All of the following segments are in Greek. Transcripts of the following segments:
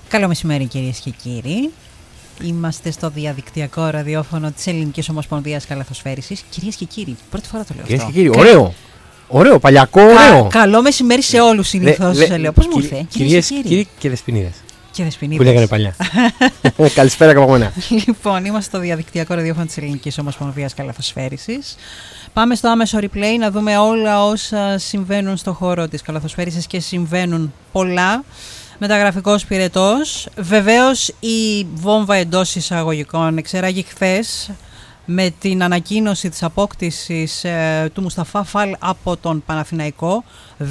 Καλό μεσημέρι, κυρίες και κύριοι. Είμαστε στο διαδικτυακό ραδιόφωνο της Ελληνικής Ομοσπονδίας Καλαθοσφαίρισης. Κυρίες και κύριοι, πρώτη φορά το λέω. Κυρίες και κύριοι, ωραίο, παλιακό, ωραίο. Καλό μεσημέρι σε όλους συνήθως. Λέω. Πώς μου ήρθε, κυρίες και κύριοι και δεσποινίδες. Που λέγανε παλιά. Καλησπέρα και από μένα. Λοιπόν, είμαστε στο διαδικτυακό ραδιόφωνο της Ελληνικής Ομοσπονδίας Καλαθοσφαίρισης. Πάμε στο άμεσο replay να δούμε όλα όσα συμβαίνουν στο χώρο της καλαθοσφαίρισης και συμβαίνουν πολλά. Μεταγραφικός πυρετός. Βεβαίως η βόμβα εντός εισαγωγικών εξεράγει χθες με την ανακοίνωση της απόκτησης του Μουσταφά Φαλ από τον Παναθηναϊκό.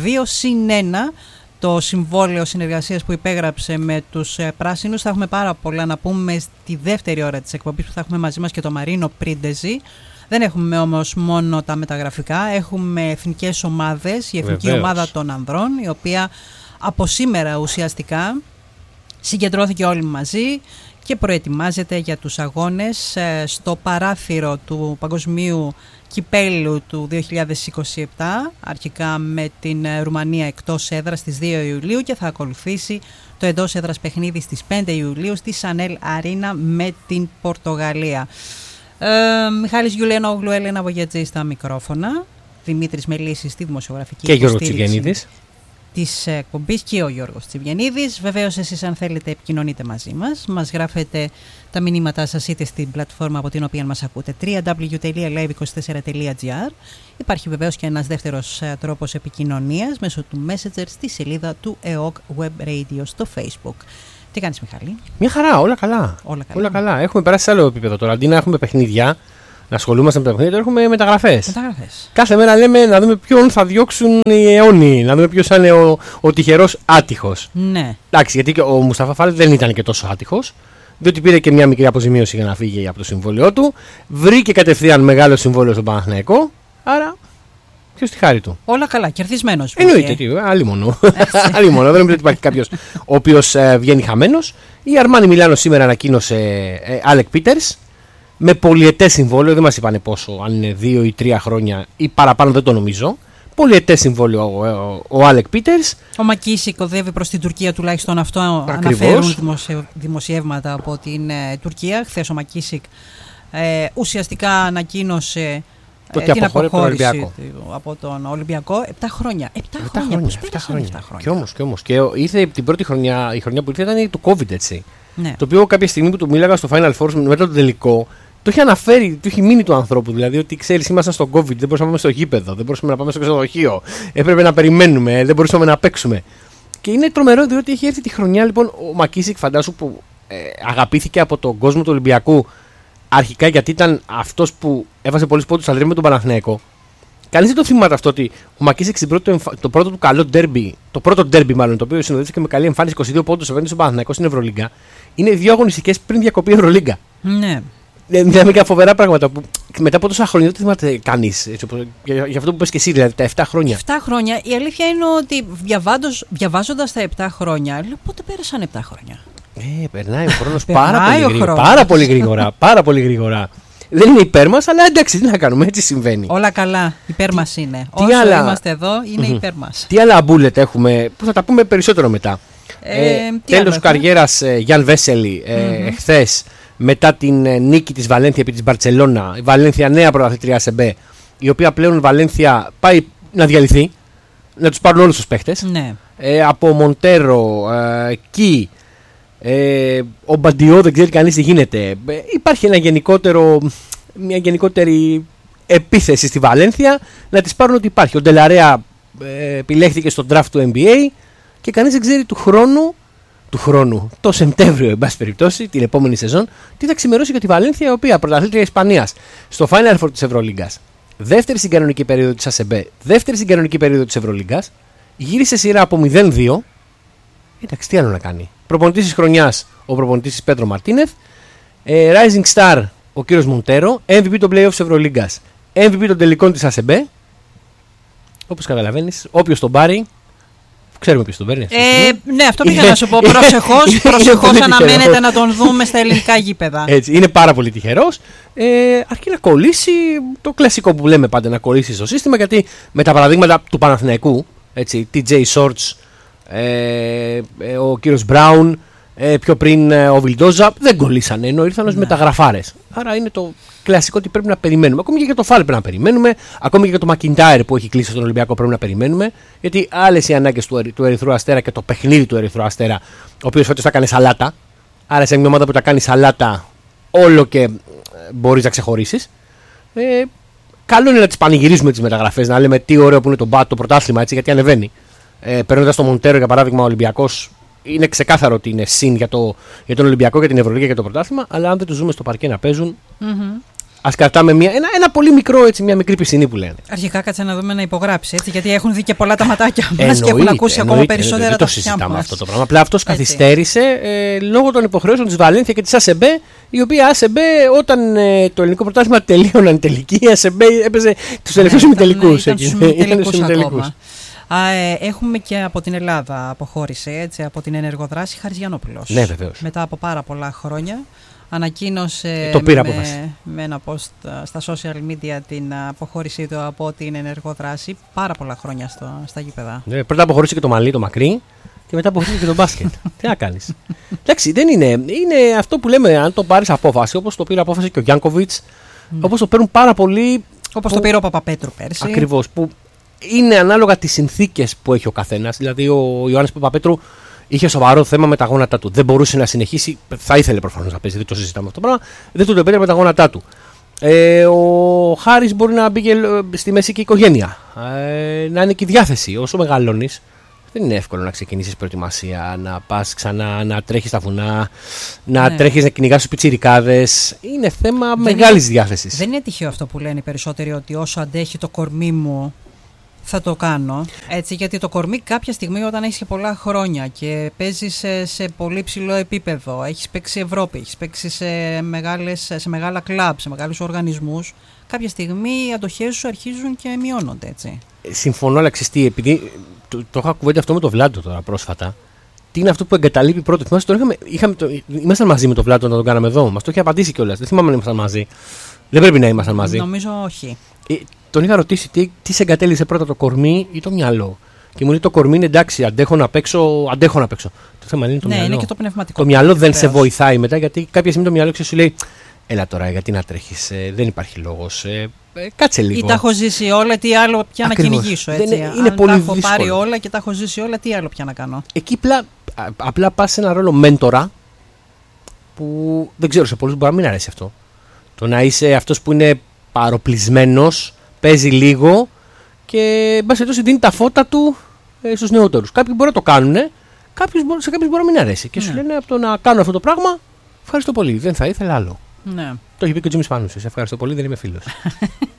2+1 το συμβόλαιο συνεργασίας που υπέγραψε με τους πράσινους. Θα έχουμε πάρα πολλά να πούμε στη δεύτερη ώρα της εκπομπής που θα έχουμε μαζί μας και το Μαρίνο Πρίντεζη. Δεν έχουμε όμως μόνο τα μεταγραφικά, έχουμε εθνικές ομάδες, η εθνική ομάδα των ανδρών, η οποία από σήμερα ουσιαστικά συγκεντρώθηκε όλοι μαζί και προετοιμάζεται για τους αγώνες στο παράθυρο του Παγκοσμίου Κυπέλλου του 2027, αρχικά με την Ρουμανία εκτός έδρας στις 2 Ιουλίου και θα ακολουθήσει το εντός έδρας παιχνίδι στις 5 Ιουλίου στη Σανέλ Αρίνα με την Πορτογαλία. Μιχάλης Γιουλιανόγλου, Έλενα Βογιατζή στα μικρόφωνα, Δημήτρης Μελίσης στη δημοσιογραφική και Γιώργος Τσιβιανίδης της εκπομπής και ο Γιώργος Τσιβιανίδης. Βεβαίως εσείς αν θέλετε επικοινωνείτε μαζί μας. Μας γράφετε τα μηνύματά σας είτε στην πλατφόρμα από την οποία μας ακούτε www.live24.gr. Υπάρχει βεβαίως και ένας δεύτερος τρόπος επικοινωνίας μέσω του Messenger στη σελίδα του EOK Web Radio στο Facebook. Τι κάνεις, Μιχάλη? Μια χαρά, όλα καλά. Έχουμε περάσει σε άλλο επίπεδο τώρα. Αντί να έχουμε παιχνίδια, να ασχολούμαστε με τα παιχνίδια, έχουμε μεταγραφές. Κάθε μέρα λέμε να δούμε ποιον θα διώξουν οι αιώνιοι, να δούμε ποιος θα είναι ο τυχερός άτυχος. Ναι. Εντάξει, γιατί ο Μουσταφά Φαλ δεν ήταν και τόσο άτυχος, διότι πήρε και μια μικρή αποζημίωση για να φύγει από το συμβόλαιό του. Βρήκε κατευθείαν μεγάλο συμβόλαιο στον Παναθηναϊκό. Άρα, ποιος τη χάρη του. Όλα καλά, κερδισμένος. Εννοείται, άλλη μόνο. Δεν νομίζω ότι υπάρχει κάποιος ο οποίος βγαίνει χαμένος. Η Αρμάνι Μιλάνο σήμερα ανακοίνωσε Άλεκ Πίτερς με πολυετές συμβόλαιο. Δεν μας είπανε πόσο, αν είναι 2 ή 3 χρόνια ή παραπάνω, δεν το νομίζω. Πολυετές συμβόλαιο ο Άλεκ Πίτερς. Ο Μακίσικ οδεύει προς την Τουρκία, τουλάχιστον αυτό αναφέρουν δημοσιεύματα από την Τουρκία. Χθες ο Μακίσικ ουσιαστικά ανακοίνωσε την αποχώρηση από τον Ολυμπιακό. 7 χρόνια. 7 χρόνια. Και όμως. Και ήρθε την πρώτη χρονιά, η χρονιά που ήρθε ήταν το COVID, έτσι. Ναι. Το οποίο κάποια στιγμή που του μίλαγα στο Final Four μετά τον τελικό, το είχε αναφέρει, το είχε μείνει του ανθρώπου. Δηλαδή ότι ξέρεις, ήμασταν στο COVID, δεν μπορούσαμε να πάμε στο γήπεδο, δεν μπορούσαμε να πάμε στο ξενοδοχείο, έπρεπε να περιμένουμε, δεν μπορούσαμε να παίξουμε. Και είναι τρομερό διότι έχει έρθει τη χρονιά λοιπόν ο Μακίσικ, φαντάσου, που αγαπήθηκε από τον κόσμο του Ολυμπιακού. Αρχικά γιατί ήταν αυτός που έβασε πολλούς πόντους στα με τον Παναθηναϊκό. Κανείς δεν το θυμάται αυτό ότι ο Μακίσικ το πρώτο του καλό ντέρμπι, το πρώτο ντέρμπι μάλλον, το οποίο συνοδεύτηκε με καλή εμφάνιση 22 πόντους απέναντι στον Παναθηναϊκό στην Ευρωλίγκα, είναι 2 αγωνιστικές πριν διακοπή Ευρωλίγκα. Ναι. Δηλαδή και φοβερά πράγματα που μετά από τόσα χρόνια δεν το θυμάται κανείς. Για αυτό που πες και εσύ, δηλαδή τα 7 χρόνια. 7 χρόνια. Η αλήθεια είναι ότι διαβάζοντας τα 7 χρόνια, λέω πότε πέρασαν 7 χρόνια. Περνάει ο χρόνος πάρα πολύ γρήγορα. Δεν είναι υπέρ μας, αλλά εντάξει, τι να κάνουμε, έτσι συμβαίνει. Όλα καλά, υπέρ μας είναι. Όσο άλλα είμαστε εδώ, είναι υπέρ μας. Τι άλλα μπούλετ έχουμε, που θα τα πούμε περισσότερο μετά. Τέλος καριέρας Γιάν Βέσελη χθες, μετά την νίκη της Βαλένθια επί της Μπαρτσελώνα. Η Βαλένθια νέα πρωταθλήτρια ΑΣΕΜΠΕ, η οποία πλέον η Βαλένθια πάει να διαλυθεί, να τους πάρουν όλους τους παίχτες. Ναι. Από Μοντέρο, Κι, ο Μπαντιό, δεν ξέρει κανείς τι γίνεται. Υπάρχει μια γενικότερη επίθεση στη Βαλένθια να της πάρουν ότι υπάρχει. Ο Ντελαρέα επιλέχθηκε στο draft του NBA και κανείς δεν ξέρει του χρόνου, το Σεπτέμβριο, εν πάση περιπτώσει, την επόμενη σεζόν, τι θα ξημερώσει για τη Βαλένθια, η οποία πρωταθλήτρια Ισπανίας στο Final Four της Ευρωλίγκας, δεύτερη στην κανονική περίοδο της ΑΣΕΜΠΕ, δεύτερη στην κανονική περίοδο της Ευρωλίγκας, γύρισε σειρά από 0-2. Εντάξει, τι άλλο να κάνει. Προπονητής της χρονιάς ο προπονητής της Πέτρο Μαρτίνεθ, Rising Star ο κύριος Μοντέρο, MVP των playoffs της Ευρωλίγκας, MVP των τελικών της ΑΣΕΜΠΕ. Όπως καταλαβαίνεις, όποιος τον πάρει, ξέρουμε ποιος τον παίρνει. Ναι, αυτό πήγα να σου πω. Προσεχώς αναμένεται να τον δούμε στα ελληνικά γήπεδα. Έτσι, είναι πάρα πολύ τυχερός. Αρκεί να κολλήσει το κλασικό που λέμε πάντα, να κολλήσει στο σύστημα, γιατί με τα παραδείγματα του Παναθηναϊκού, έτσι, TJ Shorts, ο κύριος Brown, Πιο πριν ο Βιλντόζα, δεν κολλήσανε ενώ ήρθαν ως μεταγραφάρες. Άρα είναι το κλασικό ότι πρέπει να περιμένουμε. Ακόμη και για το Φάλ πρέπει να περιμένουμε. Ακόμη και για το Μακιντάιρ που έχει κλείσει στον Ολυμπιακό πρέπει να περιμένουμε. Γιατί άλλες οι ανάγκες του Ερυθρού Αστέρα και το παιχνίδι του Ερυθρού Αστέρα, ο οποίος φέτος θα κάνει σαλάτα. Άρα σε μια ομάδα που τα κάνει σαλάτα, όλο και μπορείς να ξεχωρίσεις. Καλό είναι να τις πανηγυρίζουμε τις μεταγραφές, να λέμε τι ωραίο που είναι το πρωτάθλημα, έτσι, γιατί ανεβαίνει. Παίρνοντας το Μοντέρο για παράδειγμα, ο Ολυμπιακός είναι ξεκάθαρο ότι είναι συν για τον Ολυμπιακό, για την Ευρωλίγα και το πρωτάθλημα, αλλά αν δεν τους ζούμε στο παρκέ να παίζουν, ας κρατάμε ένα πολύ μικρό, έτσι, μια μικρή πισινή που λένε. Αρχικά κάτσε να δούμε να υπογράψει, έτσι, γιατί έχουν δει και πολλά τα ματάκια μας και έχουν ακούσει ακόμα περισσότερα τα αυτιά μας. Δεν το συζητάμε αυτό το πράγμα. Απλά αυτός καθυστέρησε λόγω των υποχρεώσεων της Βαλένθια και της ΑΣΕΜΠΕ, η οποία ΑΣΕΜΠΕ όταν το ελληνικό πρωτάθλημα τελείωναν τελική, η ΑΣΕΜΠΕ έπαιζε τους τελευταίους ημιτελικούς. Έχουμε και από την Ελλάδα αποχώρησε, έτσι, από την ενεργοδράση Χάρης Γιαννόπουλος. Ναι, βεβαίως. Μετά από πάρα πολλά χρόνια ανακοίνωσε με ένα post στα social media την αποχώρησή του από την ενεργοδράση. Πάρα πολλά χρόνια στα γήπεδα. Ναι, πρώτα αποχώρησε και το μαλλί, το μακρύ, και μετά αποχώρησε και το μπάσκετ. Τι να κάνεις. Εντάξει, δεν είναι. Είναι αυτό που λέμε, αν το πάρεις απόφαση, όπως το πήρε απόφαση και ο Γιάνκοβιτς, όπως το παίρνουν πάρα πολλοί. Όπως το πήρε ο Παπαπέτρου πέρσι. Ακριβώς. Που είναι ανάλογα τις συνθήκες που έχει ο καθένας. Δηλαδή, ο Ιωάννης Παπαπέτρου είχε σοβαρό θέμα με τα γόνατά του. Δεν μπορούσε να συνεχίσει. Θα ήθελε προφανώς να παίζει, δεν το συζητάμε αυτό το πράγμα. Δεν του το επέτρεπε με τα γόνατά του. Ο Χάρης μπορεί να μπήκε στη μέση και η οικογένεια. Να είναι και η διάθεση. Όσο μεγαλώνεις, δεν είναι εύκολο να ξεκινήσεις προετοιμασία, να πας ξανά, να τρέχεις στα βουνά, να τρέχεις να κυνηγάς τους πιτσιρικάδες. Είναι θέμα μεγάλης διάθεσης. Δεν είναι τυχαίο αυτό που λένε οι περισσότεροι, ότι όσο αντέχει το κορμί μου θα το κάνω. Έτσι, γιατί το κορμί κάποια στιγμή, όταν έχεις και πολλά χρόνια και παίζεις σε πολύ ψηλό επίπεδο, έχεις παίξει Ευρώπη, έχεις παίξει σε μεγάλα κλαμπ, σε μεγάλους οργανισμούς, κάποια στιγμή οι αντοχές σου αρχίζουν και μειώνονται, έτσι. Συμφωνώ, αλλά ξεστή, επειδή το είχα κουβέντα αυτό με τον Βλάντο τώρα πρόσφατα. Τι είναι αυτό που εγκαταλείπει πρώτο? Θυμάσαι, ήμασταν μαζί με τον Βλάντο να τον κάναμε εδώ. Μας το είχε απαντήσει κιόλας. Δεν θυμάμαι αν ήμασταν μαζί. Δεν πρέπει να ήμασταν μαζί. Νομίζω όχι. Τον είχα ρωτήσει τι σε εγκατέλειψε πρώτα, το κορμί ή το μυαλό. Και μου λέει το κορμί είναι εντάξει, αντέχω να παίξω. Το θέμα είναι το μυαλό. Είναι και το πνευματικό. Το μυαλό δεν σε βοηθάει μετά, γιατί κάποια στιγμή το μυαλό σου λέει έλα τώρα, γιατί να τρέχεις, δεν υπάρχει λόγος. Κάτσε λίγο. Ή τα έχω ζήσει όλα, τι άλλο πια να κυνηγήσω. Έτσι. Είναι πολύ τα δύσκολο. Έχω πάρει όλα και τα έχω ζήσει όλα, τι άλλο πια να κάνω. Εκεί απλά πας σε ένα ρόλο μέντορα που δεν ξέρω, σε πολλούς μπορεί να μην αρέσει αυτό. Το να είσαι αυτός που είναι παροπλισμένος, παίζει λίγο και μπας εδώ δίνει τα φώτα του στους νεότερους. Κάποιοι μπορεί να το κάνουν, σε κάποιους μπορεί να μην αρέσει. Και σου λένε από το να κάνω αυτό το πράγμα, ευχαριστώ πολύ, δεν θα ήθελα άλλο. Ναι. Το έχει πει και ο Τζίμις Πάνουσης. Ευχαριστώ πολύ, δεν είμαι φίλος.